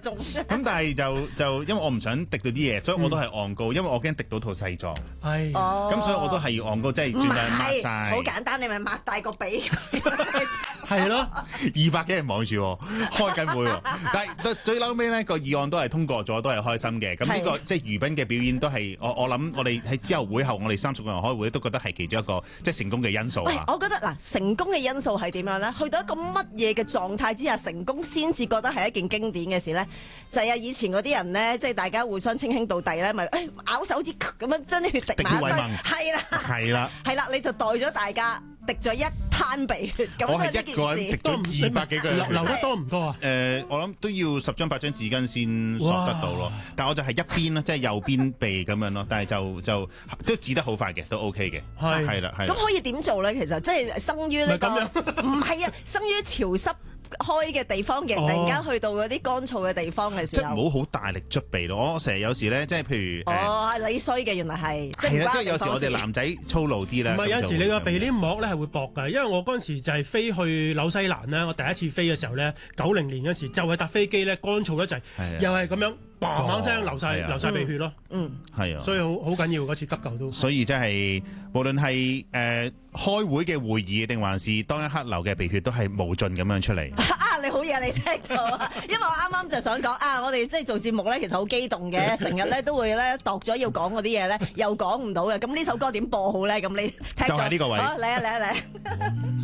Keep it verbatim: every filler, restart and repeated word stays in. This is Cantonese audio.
仲。 咁但係就就因為我唔想滴到啲嘢，所以我都係昂高，因為我驚滴到套西裝。 係。 哦。 咁所以我都係要昂高，即係盡量抹晒。 好簡單，你咪擘大個鼻。 係咯， 二百幾人望住我，開緊會喎。但係最嬲尾呢個議案都係通過咗，都係開心嘅。咁呢、這個即係娛賓嘅表演都係我我諗我哋喺之後會後，我哋三十個人開會都覺得係其中一個即係成功嘅因素。 喂，我覺得嗱，成功嘅因素係點樣咧？去到一個乜嘢嘅狀態之下，成功先至覺得係一件經典嘅事咧？就係、是、啊，以前嗰啲人咧，即係大家互相稱兄道弟咧，咪誒咬手指咁樣將啲血滴埋一堆，係啦， 係啦， 係啦，你就代咗大家。滴咗一灘鼻血，咁我係一個人滴咗二百幾個人流流得多唔多啊？ 誒、呃，我諗都要十張八張紙巾先索得到咯。但係我就係一邊咯，即係右邊鼻咁樣咯。但係就就都止得好快嘅，都 OK 嘅。係係啦，係。 咁可以點做咧？其實即係生於呢、這個唔係啊，生於潮濕開嘅地方嘅，突然間去到嗰啲乾燥嘅地方嘅時候， 即係唔好好大力捽鼻咯。我成日有時咧，即係譬如哦，係你衰嘅，原來係係啦，即係有時我哋男仔粗魯啲咧。 唔係有時你個鼻黏膜咧係會薄㗎，因為我嗰陣時就係飛去紐西蘭咧，我第一次飛嘅時候咧，九零年嗰時就係搭飛機咧，乾燥一陣，又係咁樣嘭嘭聲流晒流晒鼻血咯。嗯，係啊，所以好好緊要嗰次急救都。 所以真係無論係誒開會嘅會議定還是當一刻流嘅鼻血，都係無盡咁樣出嚟。 啊，你好嘢，你聽到啊！因為我啱啱就想講啊，我哋即係做節目咧，其實好激動嘅，成日咧都會咧度咗要講嗰啲嘢咧，又講唔到嘅。咁呢首歌點播好咧？咁你聽咗就係呢個位。 好，嚟啊嚟啊嚟！